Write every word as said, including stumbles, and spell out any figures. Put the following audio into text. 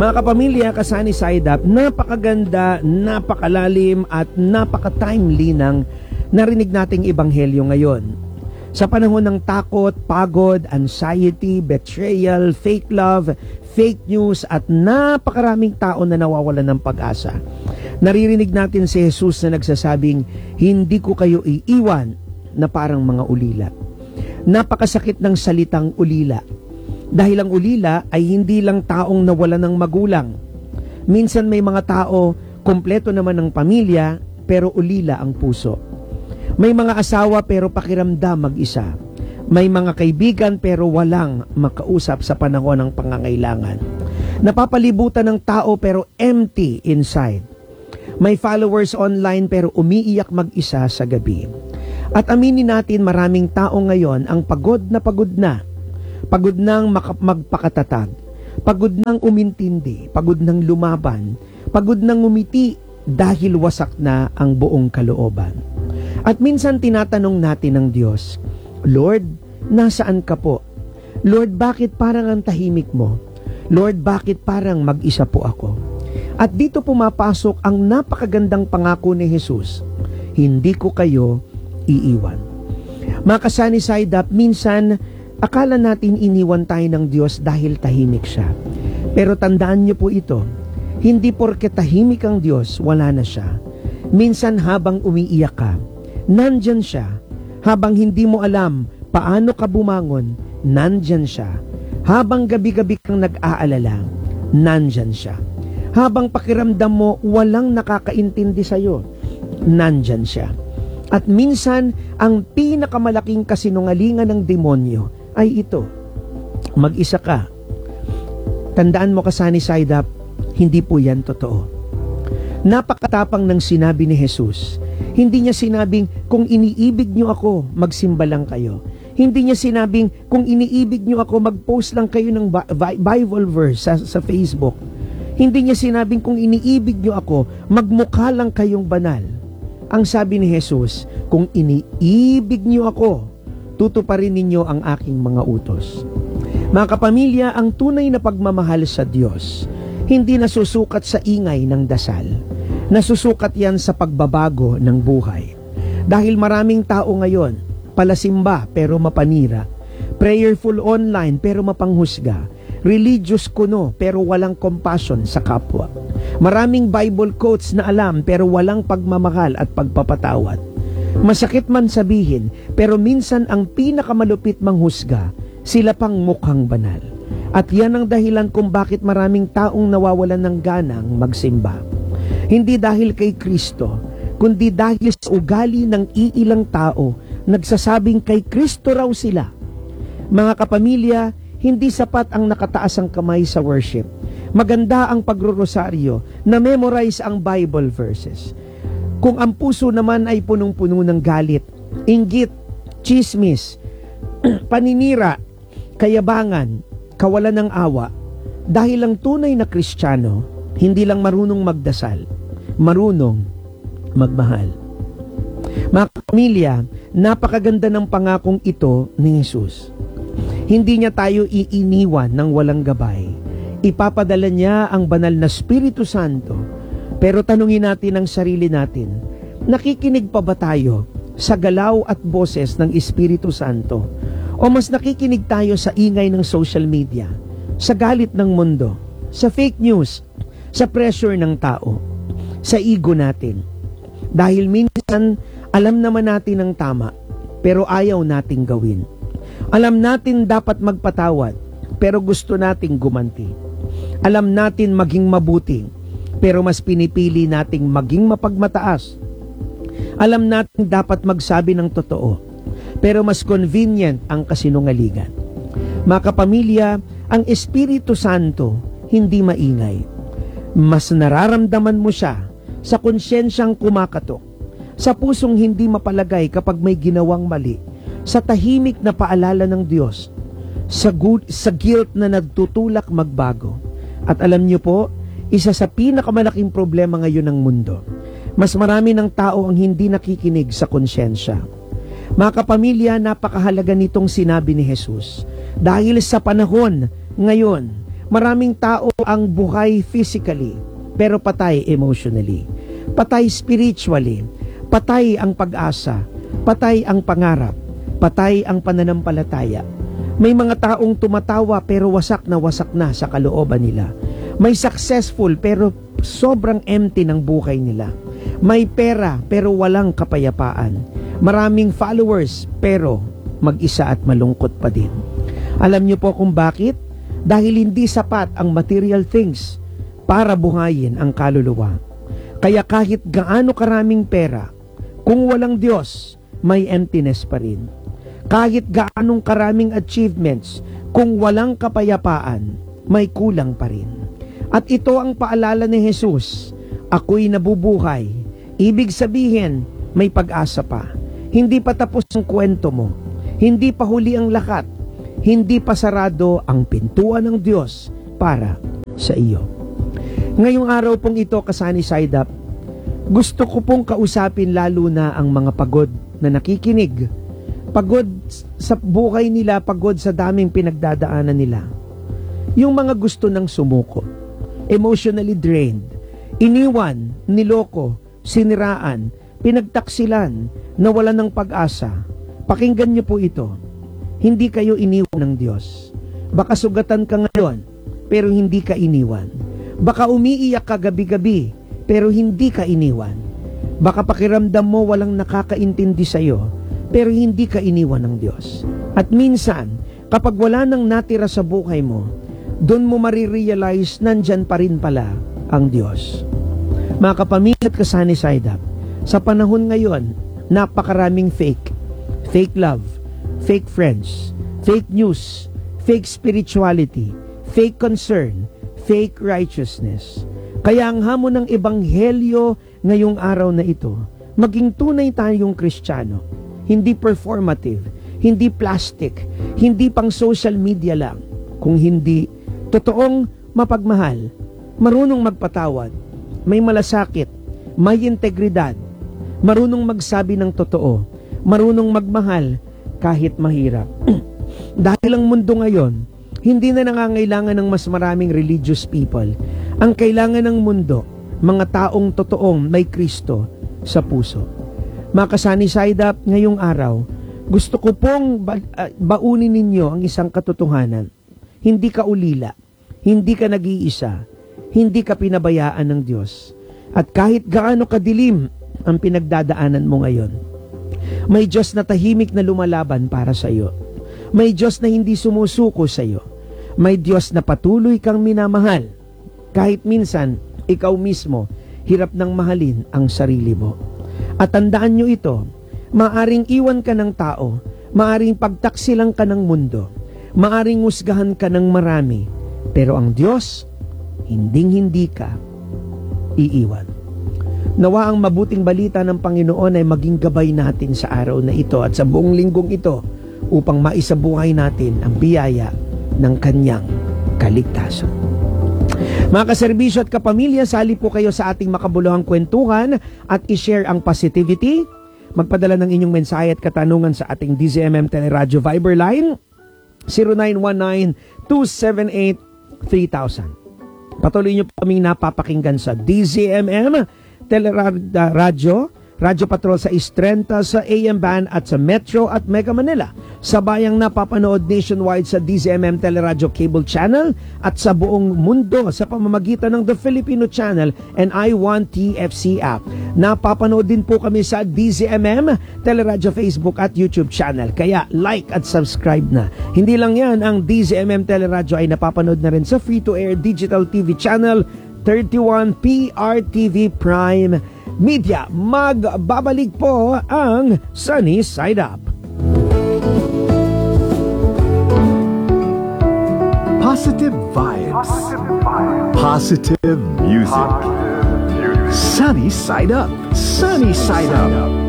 Mga kapamilya, kasani Saidap, napakaganda, napakalalim at napaka-timely ng narinig nating ebanghelyo ngayon. Sa panahon ng takot, pagod, anxiety, betrayal, fake love, fake news at napakaraming tao na nawawalan ng pag-asa, naririnig natin si Jesus na nagsasabing, hindi ko kayo iiwan na parang mga ulila. Napakasakit ng salitang ulila. Dahil ang ulila ay hindi lang taong nawalan ng magulang. Minsan may mga tao, kompleto naman ng pamilya, pero ulila ang puso. May mga asawa pero pakiramdam mag-isa. May mga kaibigan pero walang makausap sa panahon ng pangangailangan. Napapalibutan ng tao pero empty inside. May followers online pero umiiyak mag-isa sa gabi. At aminin natin, maraming tao ngayon ang pagod na pagod na. Pagod nang magpakatatag, pagod nang umintindi, pagod nang lumaban, pagod nang umiti dahil wasak na ang buong kalooban. At minsan tinatanong natin ng Diyos, Lord, nasaan ka po? Lord, bakit parang ang tahimik mo? Lord, bakit parang mag-isa po ako? At dito pumapasok ang napakagandang pangako ni Jesus, hindi ko kayo iiwan. Mga kasani Saidap, minsan akala natin iniwan tayo ng Diyos dahil tahimik siya. Pero tandaan niyo po ito, hindi porke tahimik ang Diyos, wala na siya. Minsan habang umiiyak ka, nandyan siya. Habang hindi mo alam paano ka bumangon, nandyan siya. Habang gabi-gabi kang nag-aalala, nandyan siya. Habang pakiramdam mo walang nakakaintindi sa'yo, nandyan siya. At minsan, ang pinakamalaking kasinungalingan ng demonyo ay ito, mag-isa ka. Tandaan mo kasani Saidap, hindi po yan totoo. Napakatapang ng sinabi ni Jesus. Hindi niya sinabing, kung iniibig niyo ako, magsimba lang kayo. Hindi niya sinabing, kung iniibig niyo ako, mag-post lang kayo ng Bible verse sa, sa Facebook. Hindi niya sinabing, kung iniibig niyo ako, magmukha lang kayong banal. Ang sabi ni Jesus, kung iniibig niyo ako, tutuparin ninyo ang aking mga utos. Mga kapamilya, ang tunay na pagmamahal sa Diyos, hindi nasusukat sa ingay ng dasal. Nasusukat yan sa pagbabago ng buhay. Dahil maraming tao ngayon, palasimba pero mapanira, prayerful online pero mapanghusga, religious kuno pero walang compassion sa kapwa. Maraming Bible quotes na alam pero walang pagmamahal at pagpapatawad. Masakit man sabihin, pero minsan ang pinakamalupit manghusga, sila pang mukhang banal. At yan ang dahilan kung bakit maraming taong nawawalan ng ganang magsimba. Hindi dahil kay Kristo, kundi dahil sa ugali ng iilang tao, nagsasabing kay Kristo raw sila. Mga kapamilya, hindi sapat ang nakataas ang kamay sa worship. Maganda ang pagrorosaryo, na memorize ang Bible verses. Kung ang puso naman ay punong-puno ng galit, inggit, chismis, paninira, kayabangan, kawalan ng awa, dahil ang tunay na Kristiyano, hindi lang marunong magdasal, marunong magmahal. Mga pamilya, napakaganda ng pangakong ito ni Jesus. Hindi niya tayo iiniwan ng walang gabay. Ipapadala niya ang banal na Espiritu Santo. Pero tanungin natin ang sarili natin, nakikinig pa ba tayo sa galaw at boses ng Espiritu Santo? O mas nakikinig tayo sa ingay ng social media, sa galit ng mundo, sa fake news, sa pressure ng tao, sa ego natin? Dahil minsan, alam naman natin ang tama, pero ayaw nating gawin. Alam natin dapat magpatawad, pero gusto nating gumanti. Alam natin maging mabuti, pero mas pinipili nating maging mapagmataas. Alam natin dapat magsabi ng totoo, pero mas convenient ang kasinungalingan. Mga kapamilya, ang Espiritu Santo hindi maingay. Mas nararamdaman mo siya sa konsyensiyang kumakatok, sa pusong hindi mapalagay kapag may ginawang mali, sa tahimik na paalala ng Diyos, sa, good, sa guilt na nagtutulak magbago. At alam niyo po, isa sa pinakamalaking problema ngayon ng mundo, mas marami ng tao ang hindi nakikinig sa konsyensya. Mga kapamilya, napakahalaga nitong sinabi ni Jesus. Dahil sa panahon ngayon, Maraming tao ang buhay physically, pero patay emotionally. Patay spiritually. Patay ang pag-asa. Patay ang pangarap. Patay ang pananampalataya. May mga taong tumatawa pero wasak na wasak na sa kalooban nila. May successful pero sobrang empty ng buhay nila. May pera pero walang kapayapaan. Maraming followers pero mag-isa at malungkot pa din. Alam niyo po kung bakit? Dahil hindi sapat ang material things para buhayin ang kaluluwa. Kaya kahit gaano karaming pera, kung walang Diyos, may emptiness pa rin. Kahit gaanong karaming achievements, kung walang kapayapaan, may kulang pa rin. At ito ang paalala ni Jesus, ako'y nabubuhay. Ibig sabihin, may pag-asa pa. Hindi pa tapos ang kwento mo. Hindi pa huli ang lakat. Hindi pa sarado ang pintuan ng Diyos para sa iyo. Ngayong araw pong ito, kasani side up, gusto ko pong kausapin lalo na ang mga pagod na nakikinig. Pagod sa buhay nila, pagod sa daming pinagdadaanan nila. Yung mga gusto ng sumuko, emotionally drained, iniwan, niloko, siniraan, pinagtaksilan, nawalan ng pag-asa. Pakinggan niyo po ito. Hindi kayo iniwan ng Diyos. Baka sugatan ka ngayon, pero hindi ka iniwan. Baka umiiyak ka gabi-gabi, pero hindi ka iniwan. Baka pakiramdam mo walang nakakaintindi sa iyo, pero hindi ka iniwan ng Diyos. At minsan, kapag wala nang natira sa buhay mo, doon mo marirealize nandyan pa rin pala ang Diyos. Mga kapamilya at kasani side up, sa panahon ngayon, napakaraming fake. Fake love, fake friends, fake news, fake spirituality, fake concern, fake righteousness. Kaya ang hamon ng ebanghelyo ngayong araw na ito, maging tunay tayong Kristiyano. Hindi performative, hindi plastic, hindi pang social media lang. Kung hindi, totoong mapagmahal, marunong magpatawad, may malasakit, may integridad, marunong magsabi ng totoo, marunong magmahal kahit mahirap. Dahil ang mundo ngayon, hindi na nangangailangan ng mas maraming religious people. Ang kailangan ng mundo, mga taong totoong may Kristo sa puso. Mga kasani side up, ngayong araw, gusto ko pong ba- uh, baunin ninyo ang isang katotohanan. Hindi ka ulila, hindi ka nag-iisa, hindi ka pinabayaan ng Diyos. At kahit gaano kadilim ang pinagdadaanan mo ngayon, may Diyos na tahimik na lumalaban para sa iyo. May Diyos na hindi sumusuko sa iyo. May Diyos na patuloy kang minamahal. Kahit minsan, ikaw mismo, hirap nang mahalin ang sarili mo. At tandaan nyo ito, maaring iwan ka ng tao, maaring pagtaksilang ka ng mundo, maaring husgahan ka ng marami, pero ang Diyos, hinding-hindi ka iiwan. Nawa ang mabuting balita ng Panginoon ay maging gabay natin sa araw na ito at sa buong linggong ito upang maisabuhay natin ang biyaya ng Kanyang kaligtasan. Mga kaserbisyo at kapamilya, sali po kayo sa ating makabuluhang kwentuhan at i-share ang positivity. Magpadala ng inyong mensahe at katanungan sa ating D Z M M Teleradyo Viber line zero nine one nine two seven eight three thousand. Patuloy niyo po kaming napapakinggan sa D Z M M Teleradyo, Radyo Patrol sa Istrenta, sa A M Band at sa Metro at Mega Manila. Sabayang napapanood nationwide sa D Z M M Teleradyo Cable Channel at sa buong mundo sa pamamagitan ng The Filipino Channel and I one T F C app. Napapanood din po kami sa D Z M M Teleradyo Facebook at YouTube channel. Kaya like at subscribe na. Hindi lang yan, ang D Z M M Teleradyo ay napapanood na rin sa free-to-air digital T V channel thirty-one P R T V Prime Media. Magbabalik po ang Sunny Side Up. Positive vibes. Positive music. Sunny Side Up. Sunny Side Up.